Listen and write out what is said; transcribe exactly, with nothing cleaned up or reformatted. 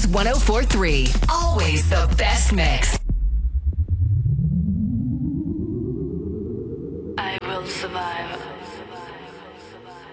Mix one oh four point three. Always the best mix. I will survive.